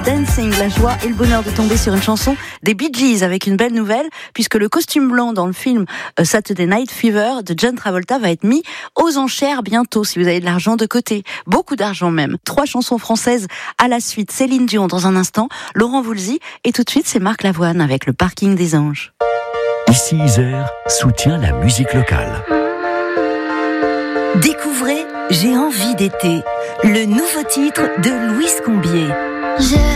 Dancing, la joie et le bonheur de tomber sur une chanson des Bee Gees avec une belle nouvelle, puisque le costume blanc dans le film Saturday Night Fever de John Travolta va être mis aux enchères bientôt, si vous avez de l'argent de côté. Beaucoup d'argent même. 3 chansons françaises à la suite. Céline Dion dans un instant, Laurent Voulzy, et tout de suite c'est Marc Lavoine avec le Parking des Anges. Ici Isère soutient la musique locale. Découvrez J'ai envie d'été, le nouveau titre de Louise Combier.